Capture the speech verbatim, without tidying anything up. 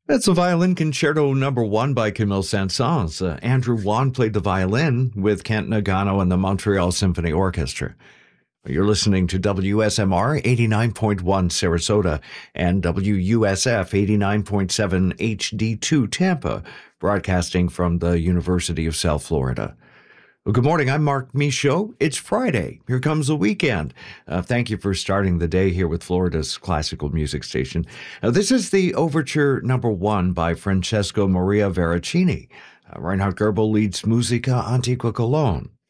That's a violin concerto number one by Camille Saint-Saëns. Uh, Andrew Wan played the violin with Kent Nagano and the Montreal Symphony Orchestra. You're listening to W S M R eighty-nine point one Sarasota and W U S F eighty-nine point seven H D two Tampa, broadcasting from the University of South Florida. Well, good morning. I'm Mark Michaud. It's Friday. Here comes the weekend. Uh, thank you for starting the day here with Florida's classical music station. Uh, this is the Overture Number One by Francesco Maria Veracini. Uh, Reinhard Goebel leads Musica Antiqua Cologne.